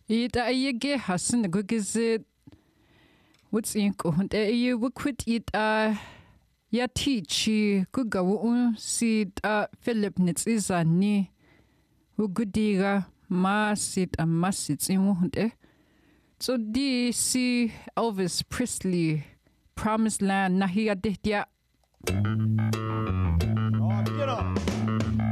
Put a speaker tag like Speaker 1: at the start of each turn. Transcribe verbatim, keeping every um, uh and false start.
Speaker 1: Ita ayege hasan gugizit. What's in kohund e you would it a ya teachi gugawu sit a Philip nits is a ni ugudiga masit a masit in wunde. So di si Elvis Presley Promised Land nahia dehtia.